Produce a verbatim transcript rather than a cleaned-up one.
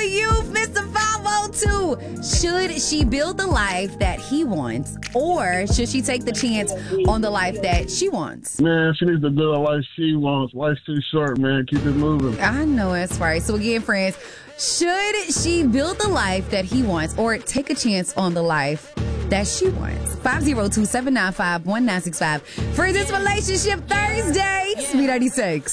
youth, Mister five oh two. Should she build the life that he wants, or should she take the chance on the life that she wants? Man, she needs to build a life she wants. Life's too short, man. Keep it moving. I know that's right. So again, friends, should she build the life that he wants, or take a chance on the life that she wants? five oh two, seven nine five, one nine six five. Friends, it's Relationship Thursday. Sweet ninety-six.